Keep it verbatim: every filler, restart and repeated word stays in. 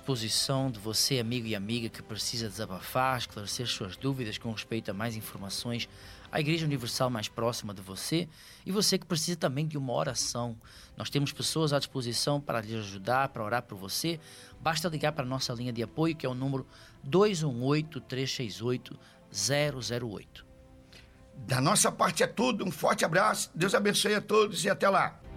disposição de você, amigo e amiga, que precisa desabafar, esclarecer suas dúvidas com respeito a mais informações, a Igreja Universal mais próxima de você, e você que precisa também de uma oração. Nós temos pessoas à disposição para lhe ajudar, para orar por você. Basta ligar para a nossa linha de apoio, que é o número dois um oito, três seis oito, zero zero oito. Da nossa parte é tudo, um forte abraço, Deus abençoe a todos e até lá.